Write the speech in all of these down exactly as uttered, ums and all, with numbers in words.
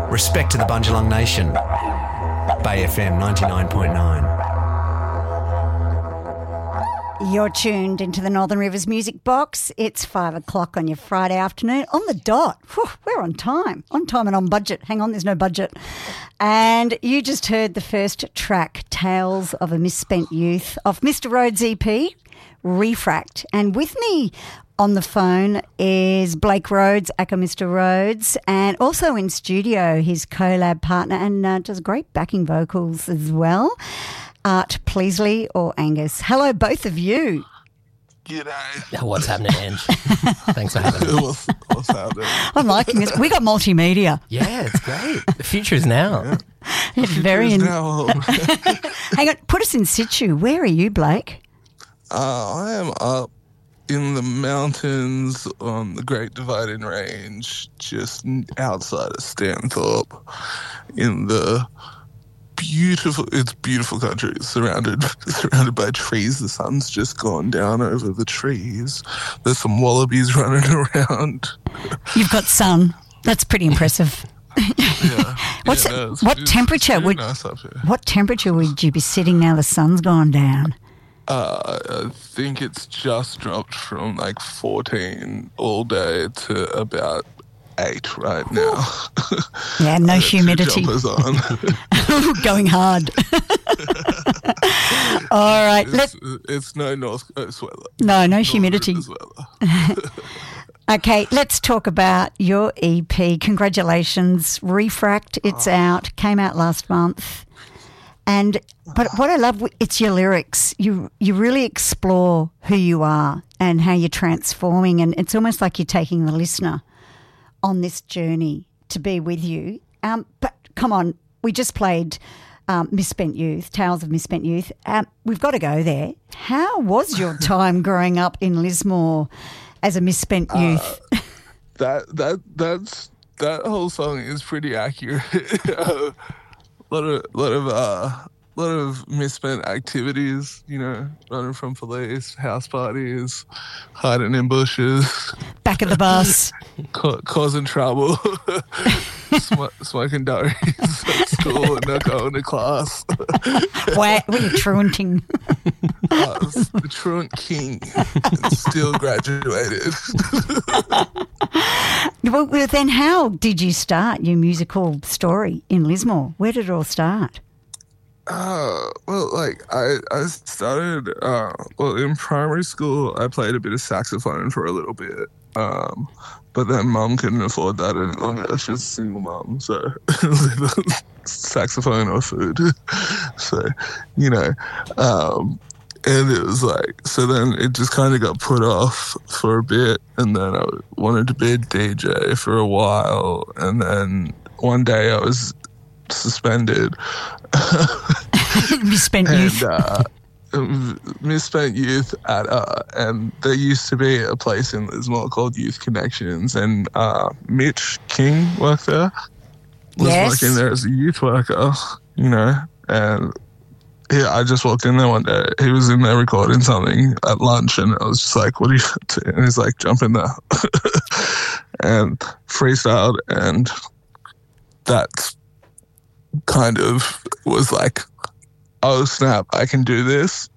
Respect to the Bundjalung Nation. Bay F M ninety-nine point nine. You're tuned into the Northern Rivers Music Box. It's five o'clock on your Friday afternoon on the dot. Whew, we're on time. On time and on budget. Hang on, there's no budget. And you just heard the first track, Tales of a Misspent Youth, off Mister Rhodes' E P, Refract. And with me on the phone is Blake Rhodes, aka Mister Rhodes, and also in studio, his collab partner, and uh, does great backing vocals as well, Art Pleasley or Angus. Hello, both of you. G'day. What's happening, Ange? Thanks for having me. what's, what's happening? I'm liking this. We got multimedia. Yeah, it's great. The future is now. Yeah. It's very. In- now, Hang on, put us in situ. Where are you, Blake? uh, I am up in the mountains on the Great Dividing Range, just outside of Stanthorpe, in the beautiful, it's beautiful country, it's surrounded surrounded by trees. The sun's just gone down over the trees. There's some wallabies running around. You've got sun. That's pretty impressive. Yeah. What's yeah, no, it's- what it's- temperature it's would really nice up here. what temperature would you be sitting now the sun's gone down? Uh, I think it's just dropped from like fourteen all day to about eight right now. Yeah, no I got two humidity. jumpers on. Going hard. All right. Let it's, it's no North Coast weather. no, no North humidity. Rivers weather. Okay, let's talk about your E P. Congratulations, Refract. It's out. Came out last month. And but what I love, it's your lyrics. You you really explore who you are and how you're transforming, and it's almost like you're taking the listener on this journey to be with you. Um, but come on, we just played um, Misspent Youth, Tales of Misspent Youth. Um, we've got to go there. How was your time growing up in Lismore as a misspent youth? Uh, that that that's that whole song is pretty accurate. A lot of lot of uh lot of misspent activities, you know, running from police, house parties, hiding in bushes, Back of the bus. ca- causing trouble, Sm- smoking durries at school and not going to class. Why were you truanting? I was the truant king and still graduated. Well, well, then how did you start your musical story in Lismore? Where did it all start? Uh, well, like, I, I started, uh, well, in primary school, I played a bit of saxophone for a little bit. Um, but then mum couldn't afford that any longer. She's a single mum, so saxophone or food. So, you know, um, and it was like, so then it just kind of got put off for a bit, and then I wanted to be a D J for a while, and then one day I was suspended. Misspent youth. and uh, misspent youth at uh, and there used to be a place in Lismore called Youth Connections, and uh, Mitch King worked there. Was Yes. working there as a youth worker, you know, and yeah, I just walked in there one day. He was in there recording something at lunch, and I was just like, "What are you up to?" And he's like, "Jump in there," and freestyled, and that's kind of was like, oh snap, I can do this.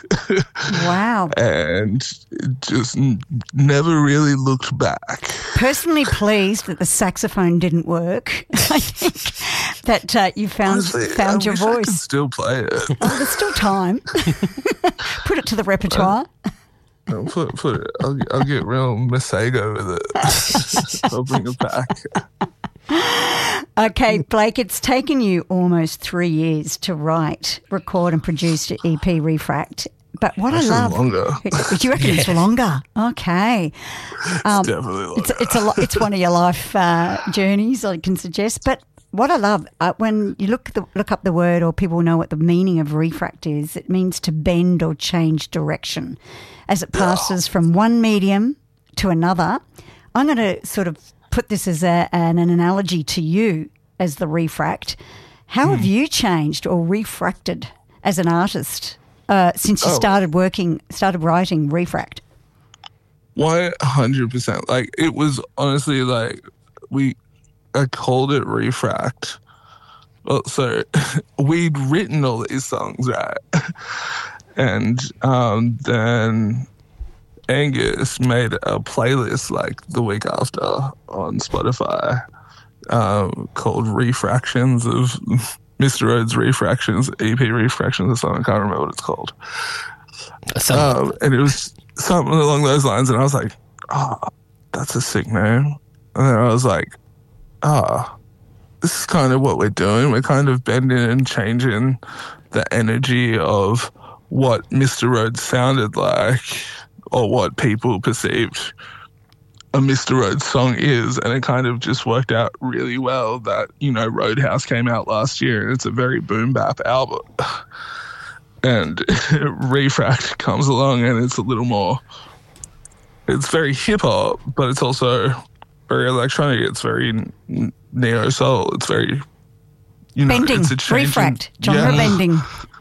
Wow. And just n- never really looked back. Personally pleased that the saxophone didn't work. I think that uh, you found Honestly, found I your wish I could voice. still play it. Oh, there's still time. Put it to the repertoire. I'll put, put it. I'll, I'll get real Masego with it. I'll bring it back. Okay, Blake, it's taken you almost three years to write, record and produce your E P Refract. But what Actually I love... longer. Do you reckon it's longer? Okay. Um, It's definitely longer. It's, it's, a, lo- it's one of your life uh, journeys, I can suggest. But what I love, uh, when you look the, look up the word, or people know what the meaning of refract is, it means to bend or change direction as it passes from one medium to another. I'm going to sort of put this as a, an, an analogy to you as the refract. How have you changed or refracted as an artist uh, since you Oh. started working, started writing Refract? one hundred percent. Like, it was honestly like, we, I called it Refract. Well, so we'd written all these songs, right? And um, then Angus made a playlist like the week after on Spotify um, called Refractions of Mister Rhodes Refractions, E P Refractions or something. I can't remember what it's called. Um, and it was something along those lines. And I was like, oh, that's a sick name. And then I was like, oh, this is kind of what we're doing. We're kind of bending and changing the energy of what Mister Rhodes sounded like or what people perceived a Mister Rhodes song is. And it kind of just worked out really well that, you know, Roadhouse came out last year and it's a very boom bap album. And Refract comes along and it's a little more, it's very hip hop, but it's also very electronic. It's very neo soul. It's very, you know, bending, it's a changing, refract, genre yeah. bending.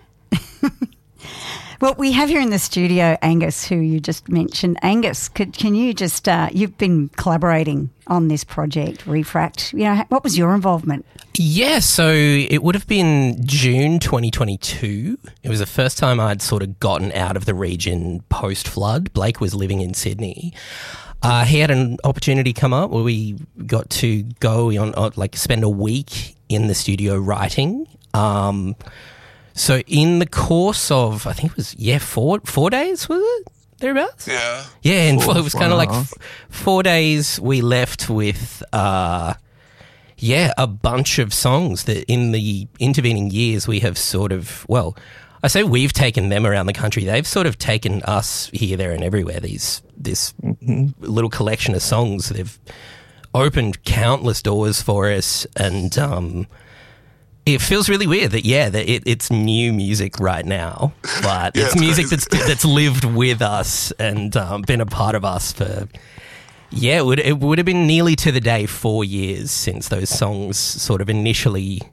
Well, we have here in the studio Angus, who you just mentioned. Angus, could, can you just, uh, you've been collaborating on this project, Refract. You know, what was your involvement? Yeah, so it would have been June twenty twenty-two. It was the first time I'd sort of gotten out of the region post-flood. Blake was living in Sydney. Uh, he had an opportunity come up where we got to go on, on like spend a week in the studio writing. Um, so in the course of, I think it was, yeah, four four days, was it? Thereabouts? Yeah. Yeah, and Four, it was four kind of and like a f- four days we left with, uh, yeah, a bunch of songs that in the intervening years we have sort of, well, I say we've taken them around the country. They've sort of taken us here, there and everywhere. These This mm-hmm. little collection of songs, they've opened countless doors for us, and um, it feels really weird that, yeah, that it, it's new music right now, but Yeah, it's, it's music crazy. that's that's lived with us and um, been a part of us for, yeah, it would, it would have been nearly to the day four years since those songs sort of initially,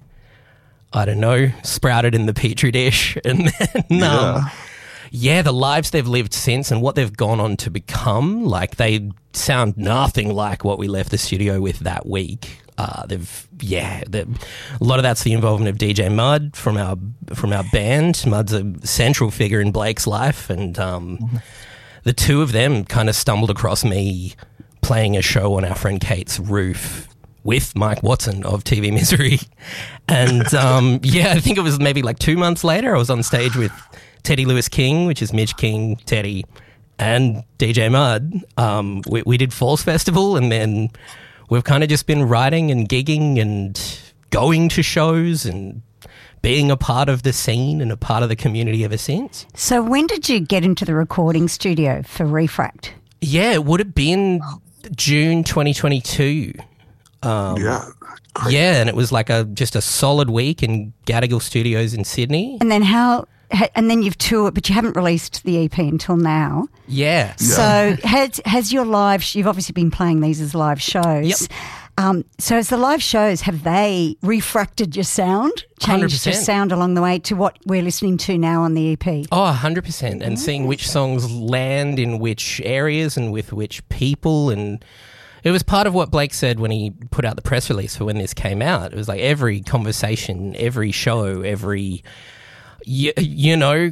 I don't know, sprouted in the petri dish, and then Yeah. um, yeah, the lives they've lived since and what they've gone on to become, like they sound nothing like what we left the studio with that week. Uh, they've, yeah, they've, a lot of that's the involvement of D J Mud from our from our band. Mud's a central figure in Blake's life, and um, mm-hmm. the two of them kind of stumbled across me playing a show on our friend Kate's roof with Mike Watson of T V Misery. And um, yeah, I think it was maybe like two months later, I was on stage with Teddy Lewis King, which is Midge King, Teddy, and D J Mud. Um, we, we did Falls Festival, and then we've kind of just been writing and gigging and going to shows and being a part of the scene and a part of the community ever since. So when did you get into the recording studio for Refract? Yeah, it would have been June twenty twenty-two. Um, Yeah. Great. Yeah, and it was like a just a solid week in Gadigal Studios in Sydney. And then how... And then you've toured, but you haven't released the E P until now. Yeah. So has has your live? You've obviously been playing these as live shows. Yep. Um, so as the live shows, have they refracted your sound, changed one hundred your percent. sound along the way to what we're listening to now on the E P? Oh, one hundred percent. And seeing which songs land in which areas and with which people. And it was part of what Blake said when he put out the press release for when this came out. It was like every conversation, every show, every... You, you know,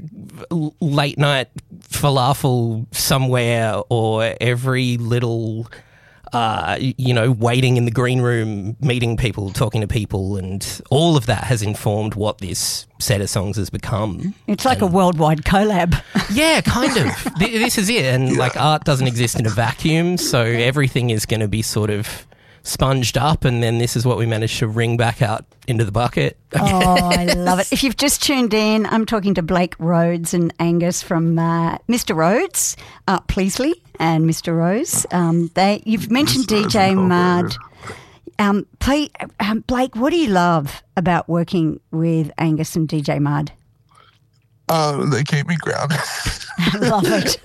late night falafel somewhere, or every little, uh, you know, waiting in the green room, meeting people, talking to people, and all of that has informed what this set of songs has become. It's like and, a worldwide collab. Yeah, kind of. Th- this is it. And yeah. like art doesn't exist in a vacuum, so everything is going to be sort of sponged up, and then this is what we managed to wring back out into the bucket. Oh, I love it. If you've just tuned in, I'm talking to Blake Rhodes and Angus from uh, Mister Rhodes, Art Pleasley and Mister Rose. Um, they, you've mentioned D J Mud. Um, play, um, Blake, what do you love about working with Angus and D J Mud? Um, they keep me grounded. I love it.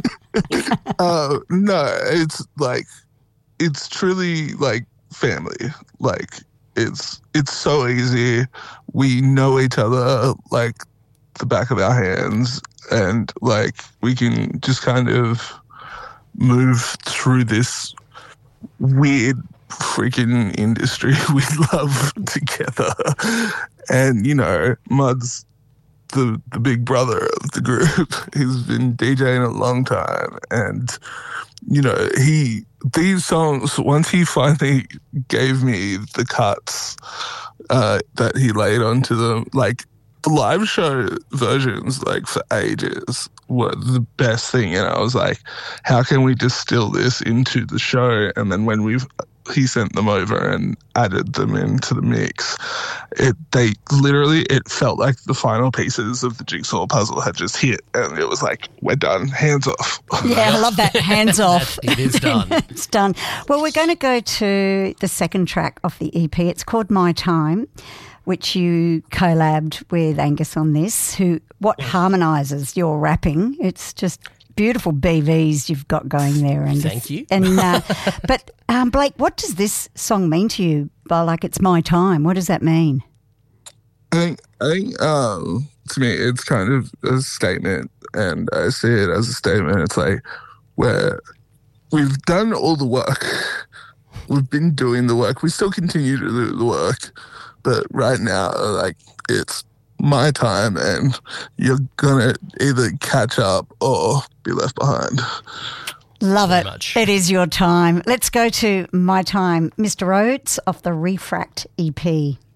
uh, no, it's like, it's truly like family. Like it's it's so easy. We know each other like the back of our hands, and like we can just kind of move through this weird freaking industry we love together. And, you know, Mud's the, the big brother of the group. He's been DJing a long time. And, you know, he, these songs, once he finally gave me the cuts uh, that he laid onto them, like, the live show versions, like, for ages were the best thing. And I was like, how can we distill this into the show? And then when we've, he sent them over and added them into the mix, it, they literally, it felt like the final pieces of the jigsaw puzzle had just hit. And it was like, we're done, hands off. Yeah, I love that, hands off. It is done. It's done. Well, we're going to go to the second track of the E P. It's called My Time, which you collabed with Angus on this, who what harmonises your rapping. It's just beautiful B Vs you've got going there, Angus. Thank you. And uh, but um, Blake, what does this song mean to you? By like, it's my time. What does that mean? I think, I think um, to me, it's kind of a statement, and I see it as a statement. It's like, where we've done all the work. We've been doing the work. We still continue to do the work. But right now, like, it's my time, and you're going to either catch up or be left behind. Love So it. much. It is your time. Let's go to My Time, Mister Rhodes off the Refract E P.